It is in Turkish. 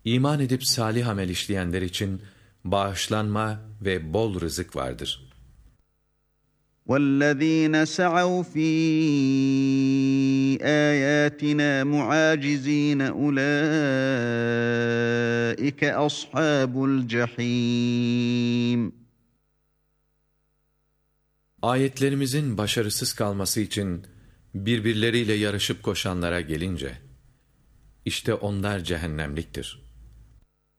İman edip salih amel işleyenler için bağışlanma ve bol rızık vardır. وَالَّذ۪ينَ سَعَوْا ف۪ي آيَاتِنَا مُعَاجِز۪ينَ اُولَٰئِكَ أَصْحَابُ الْجَح۪يمِ. Ayetlerimizin başarısız kalması için birbirleriyle yarışıp koşanlara gelince, işte onlar cehennemliktir.